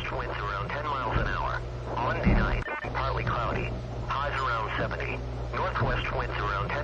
southwest winds around 10 miles an hour. Monday night, partly cloudy. Highs around 70. Northwest winds around 10